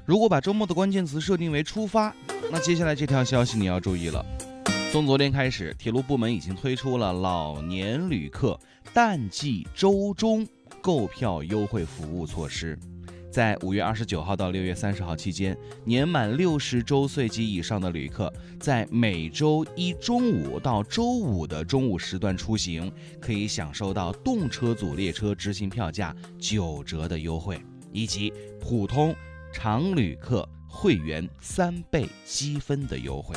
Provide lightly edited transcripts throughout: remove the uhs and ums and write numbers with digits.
如果把周末的关键词设定为出发，那接下来这条消息你要注意了。从昨天开始，铁路部门已经推出了老年旅客淡季周中购票优惠服务措施。在5月29号到6月30号期间，年满60周岁及以上的旅客，在每周一中午到周五的中午时段出行，可以享受到动车组列车执行票价9折的优惠，以及普通常旅客会员3倍积分的优惠。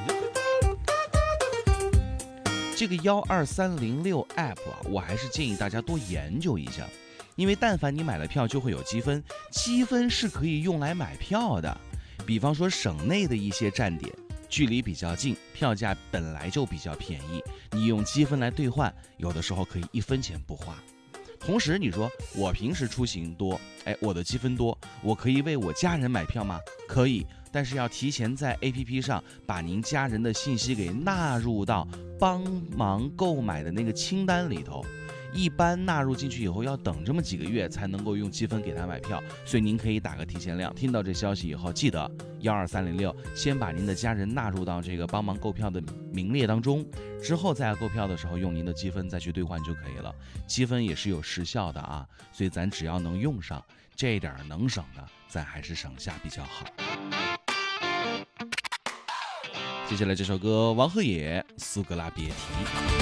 这个12306 app 我还是建议大家多研究一下，因为但凡你买了票就会有积分，积分是可以用来买票的。比方说省内的一些站点，距离比较近，票价本来就比较便宜，你用积分来兑换，有的时候可以1分钱不花。同时你说我平时出行多，我的积分多，我可以为我家人买票吗？可以，但是要提前在 APP 上把您家人的信息给纳入到帮忙购买的那个清单里头。一般纳入进去以后要等这么几个月才能够用积分给他买票，所以您可以打个提前量。听到这消息以后，记得12306先把您的家人纳入到这个帮忙购票的名列当中，之后在购票的时候用您的积分再去兑换就可以了。积分也是有时效的啊，所以咱只要能用上，这点能省的咱还是省下比较好。接下来这首歌王鹤野苏格拉别提。